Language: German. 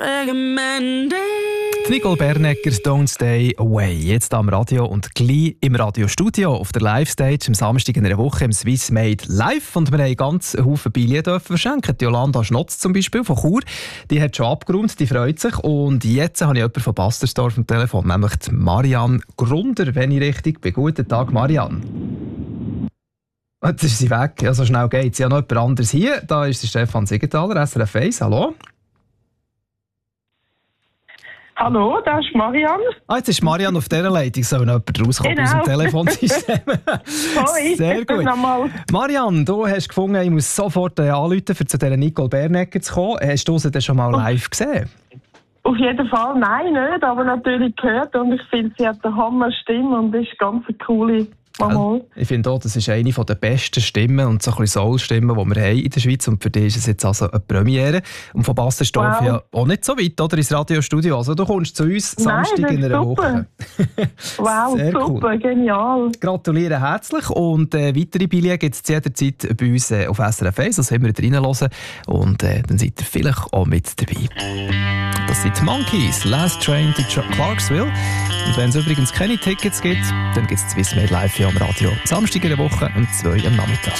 Nicole Bernecker, Don't Stay Away. Jetzt am Radio und gleich im Radiostudio auf der Live-Stage am Samstag in einer Woche im Swiss Made Live. Und wir haben ganz Haufen Billionen verschenken. Die Jolanda Schnotz zum Beispiel von Chur, die hat schon abgeräumt, die freut sich. Und jetzt habe ich jemanden von Bastersdorf am Telefon, nämlich die Marianne Grunder, wenn ich richtig bin. Guten Tag, Marianne. Jetzt ist sie weg. Ja, so schnell geht es. Ja, noch jemand anderes hier. Da ist der Stefan Siegenthaler, SRF 1. Hallo. Hallo, da ist Marianne. Jetzt ist Marianne auf dieser Leitung. Soll noch jemand rauskommen aus dem Telefonsystem? Hoi, sehr gut. Marianne, du hast gefunden, ich muss sofort anrufen, um zu dieser Nicole Bernecker zu kommen. Hast du sie denn schon mal live gesehen? Auf jeden Fall, nein, nicht, aber natürlich gehört. Und ich finde, sie hat eine Hammer-Stimme und ist ganz eine coole Mama. Ich finde auch, das ist eine der besten Stimmen und so ein bisschen Soul-Stimmen, die wir haben in der Schweiz. Und für dich ist es jetzt also eine Premiere. Und von Bastersdorf ja auch nicht so weit, oder? Ins Radiostudio. Also du kommst zu uns Samstag in einer Woche. Wow, sehr super, cool. Genial. Gratuliere herzlich. Und weitere Billionen gibt es jederzeit bei uns auf SRF 1. Das haben wir reinhören. Und dann seid ihr vielleicht auch mit dabei. Das sind die Monkeys, Last Train to Clarksville. Und wenn es übrigens keine Tickets gibt, dann gibt es Swiss Made Live hier am Radio. Samstag in der Woche um 2 am Nachmittag.